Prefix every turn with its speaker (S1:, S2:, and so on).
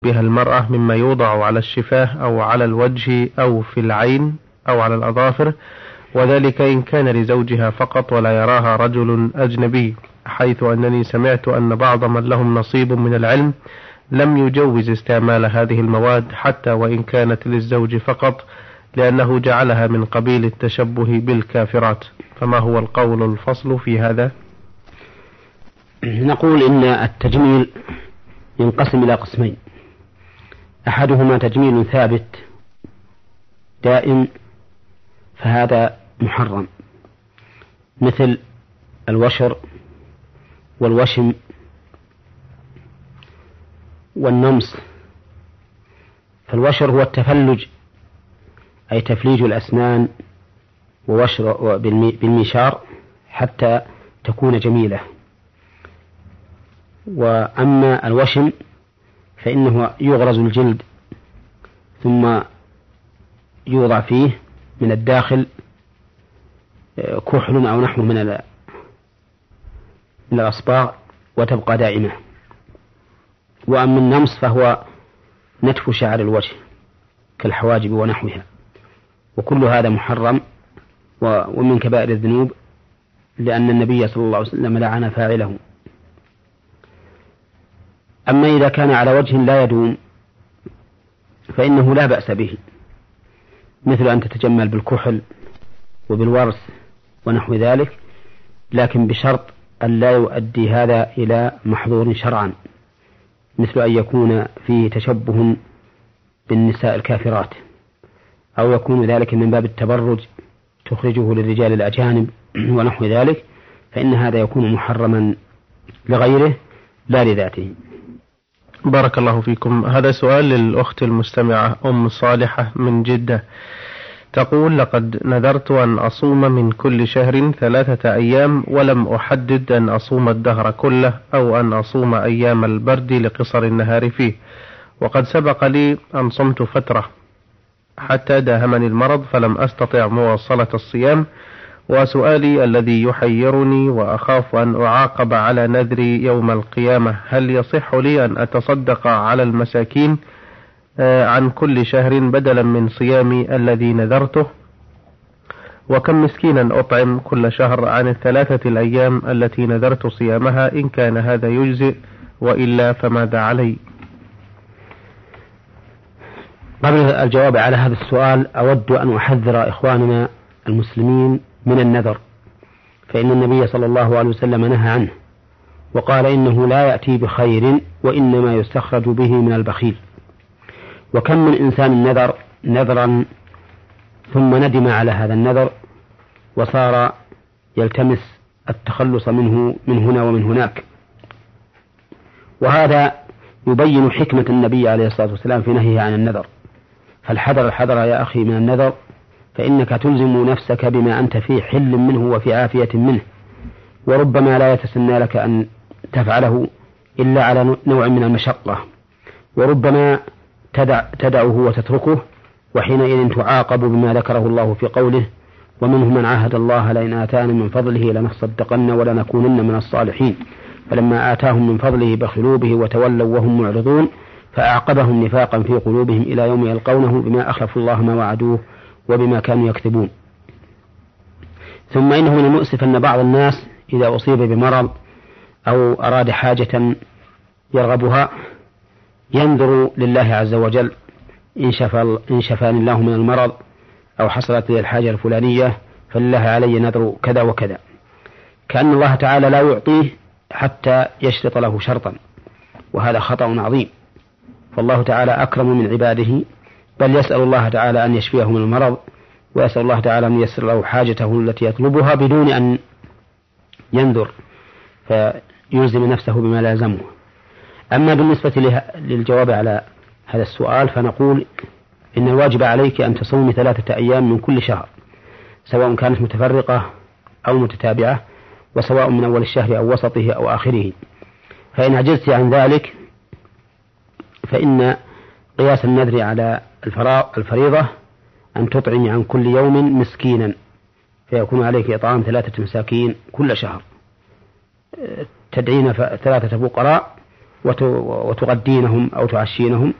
S1: بها المرأة مما يوضع على الشفاه أو على الوجه أو في العين أو على الأظافر، وذلك إن كان لزوجها فقط ولا يراها رجل أجنبي، حيث أنني سمعت أن بعض من لهم نصيب من العلم لم يجوز استعمال هذه المواد حتى وإن كانت للزوج فقط، لأنه جعلها من قبيل التشبه بالكافرات. فما هو القول الفصل في هذا؟
S2: نقول إن التجميل ينقسم إلى قسمين: أحدهما تجميل ثابت دائم، فهذا محرم، مثل الوشر والوشم والنمص. فالوشر هو التفلج، أي تفليج الأسنان ووشر بالميشار حتى تكون جميلة. وأما الوشم فإنه يغرز الجلد ثم يوضع فيه من الداخل كحل أو نحو من الأصباغ وتبقى دائمة. وأما النمص فهو نتف شعر الوجه كالحواجب ونحوها، وكل هذا محرم ومن كبائر الذنوب، لأن النبي صلى الله عليه وسلم لعن فاعله. أما إذا كان على وجه لا يدوم فإنه لا بأس به، مثل أن تتجمل بالكحل وبالورس ونحو ذلك، لكن بشرط أن لا يؤدي هذا إلى محظور شرعا، مثل أن يكون فيه تشبه بالنساء الكافرات، أو يكون ذلك من باب التبرج تخرجه للرجال الأجانب ونحو ذلك، فإن هذا يكون محرما لغيره لا لذاته.
S1: بارك الله فيكم. هذا سؤال للأخت المستمعة أم صالحة من جدة، تقول: لقد نذرت أن أصوم من كل شهر 3 أيام، ولم أحدد أن أصوم الدهر كله أو أن أصوم أيام البرد لقصر النهار فيه، وقد سبق لي أن صمت فترة حتى داهمني المرض فلم أستطع مواصلة الصيام. وسؤالي الذي يحيرني وأخاف أن أعاقب على نذري يوم القيامة: هل يصح لي أن أتصدق على المساكين عن كل شهر بدلا من صيامي الذي نذرته؟ وكم مسكينا أطعم كل شهر عن 3 الأيام التي نذرت صيامها، إن كان هذا يجزئ، وإلا فماذا علي؟
S2: قبل الجواب على هذا السؤال أود أن أحذر إخواننا المسلمين من النذر، فإن النبي صلى الله عليه وسلم نهى عنه وقال إنه لا يأتي بخير وإنما يستخرج به من البخيل. وكم من إنسان نذر نذرا ثم ندم على هذا النذر وصار يلتمس التخلص منه من هنا ومن هناك، وهذا يبين حكمة النبي عليه الصلاة والسلام في نهيه عن النذر. فالحذر الحذر يا أخي من النذر، فإنك تلزم نفسك بما أنت في حل منه وفي عافية منه، وربما لا يتسنى لك أن تفعله إلا على نوع من المشقة، وربما تدعه وتتركه، وحينئذ تعاقب بما ذكره الله في قوله: ومنهم من عاهد الله لئن آتانا من فضله لنصدقن ولنكونن من الصالحين، فلما آتاهم من فضله بخلوا به وتولوا وهم معرضون، فأعقبهم نفاقا في قلوبهم إلى يوم يلقونه بما أخلفوا الله ما وعدوه وبما كانوا يكذبون. ثم إنه من المؤسف أن بعض الناس إذا أصيب بمرض أو أراد حاجة يرغبها ينذر لله عز وجل: إن شفاني الله من المرض أو حصلت لي الحاجة الفلانية فلله علي نذر كذا وكذا، كأن الله تعالى لا يعطيه حتى يشرط له شرطا، وهذا خطأ عظيم. فالله تعالى أكرم من عباده، بل يسأل الله تعالى أن يشفيه من المرض، ويسأل الله تعالى أن ييسر له حاجته التي يطلبها بدون أن ينذر فيلزم نفسه بما لازمه. أما بالنسبة للجواب على هذا السؤال فنقول إن الواجب عليك أن تصومي 3 أيام من كل شهر، سواء كانت متفرقة أو متتابعة، وسواء من أول الشهر أو وسطه أو آخره. فإن عجزت عن ذلك فإن قياس النذر على الفريضة أن تطعمي عن كل يوم مسكينا، فيكون عليك إطعام 3 مساكين كل شهر، تدعين 3 فقراء وتغدينهم أو تعشينهم